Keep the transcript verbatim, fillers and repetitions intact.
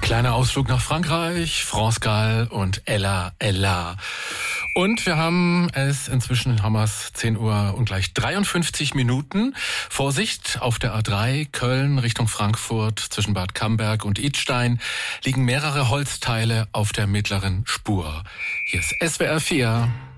Kleiner Ausflug nach Frankreich, France Gall und Ella Ella. Und wir haben es inzwischen, haben wir es zehn Uhr und gleich dreiundfünfzig Minuten. Vorsicht, auf der A drei Köln Richtung Frankfurt zwischen Bad Camberg und Idstein liegen mehrere Holzteile auf der mittleren Spur. Hier ist S W R vier.